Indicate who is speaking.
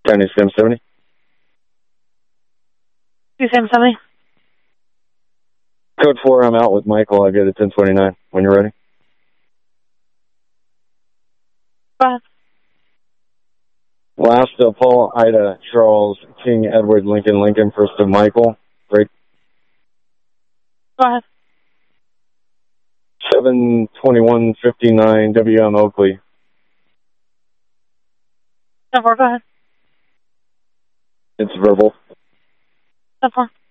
Speaker 1: County Sam 70.
Speaker 2: 2770.
Speaker 1: Code 4, I'm out with Michael. I'll get it 1029 when you're ready.
Speaker 2: Go ahead.
Speaker 1: Last of Paul, Ida, Charles, King, Edward, Lincoln, first of Michael. Break.
Speaker 2: Go ahead.
Speaker 1: 72159 WM Oakley.
Speaker 2: 10-4, go ahead.
Speaker 1: It's verbal.
Speaker 2: 10-4.